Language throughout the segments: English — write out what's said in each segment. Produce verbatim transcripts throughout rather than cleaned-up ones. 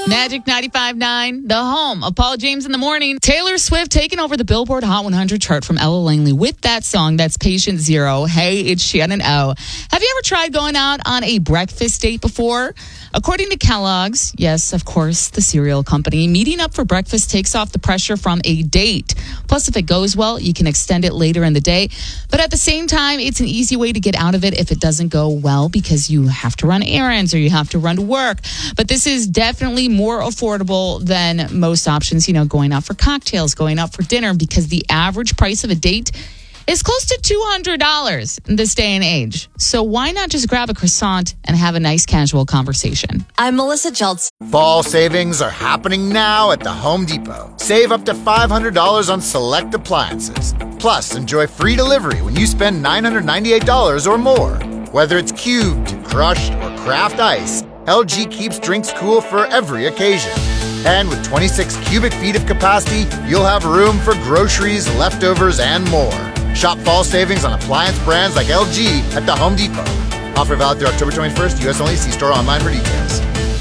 Magic ninety-five point nine, the home of Paul James in the Morning. Taylor Swift taking over the Billboard Hot one hundred chart from Ella Langley with that song. That's Patient Zero. Hey, it's Shannon O. Have you ever tried going out on a breakfast date before? According to Kellogg's, yes, of course, the cereal company, meeting up for breakfast takes off the pressure from a date. Plus, if it goes well, you can extend it later in the day. But at the same time, it's an easy way to get out of it if it doesn't go well because you have to run errands or you have to run to work. But this is definitely more affordable than most options, you know, going out for cocktails, going out for dinner, because the average price of a date is close to two hundred dollars in this day and age. So why not just grab a croissant and have a nice casual conversation? I'm Melissa Jeltz. Fall savings are happening now at the Home Depot. Save up to five hundred dollars on select appliances. Plus, enjoy free delivery when you spend nine hundred ninety-eight dollars or more. Whether it's cubed, crushed, or craft ice, L G keeps drinks cool for every occasion. And with twenty-six cubic feet of capacity, you'll have room for groceries, leftovers, and more. Shop fall savings on appliance brands like L G at the Home Depot. Offer valid through October twenty-first. U S only. See store online for details.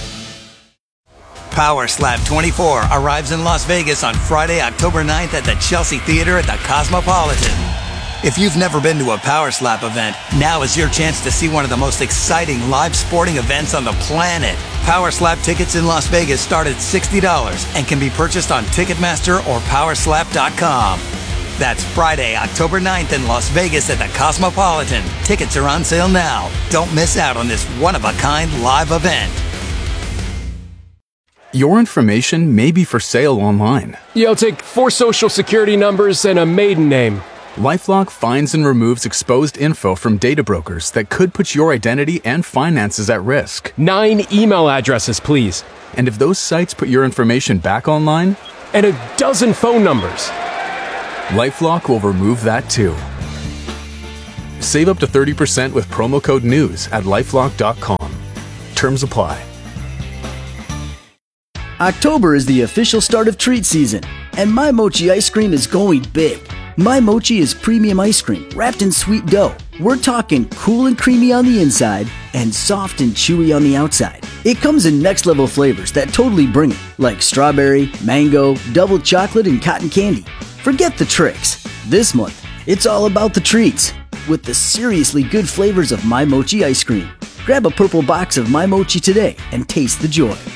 Power Slap twenty-four arrives in Las Vegas on Friday, October ninth at the Chelsea Theater at the Cosmopolitan. If you've never been to a Power Slap event, now is your chance to see one of the most exciting live sporting events on the planet. Power Slap tickets in Las Vegas start at sixty dollars and can be purchased on Ticketmaster or power slap dot com. That's Friday, October ninth in Las Vegas at the Cosmopolitan. Tickets are on sale now. Don't miss out on this one-of-a-kind live event. Your information may be for sale online. Yo, take four social security numbers and a maiden name. LifeLock finds and removes exposed info from data brokers that could put your identity and finances at risk. Nine email addresses, please. And if those sites put your information back online? And a dozen phone numbers. LifeLock will remove that too. Save up to thirty percent with promo code NEWS at lifelock dot com. Terms apply. October is the official start of treat season, and My Mochi ice cream is going big. My Mochi is premium ice cream wrapped in sweet dough. We're talking cool and creamy on the inside and soft and chewy on the outside. It comes in next level flavors that totally bring it, like strawberry, mango, double chocolate, and cotton candy. Forget the tricks. This month, it's all about the treats with the seriously good flavors of My Mochi ice cream. Grab a purple box of My Mochi today and taste the joy.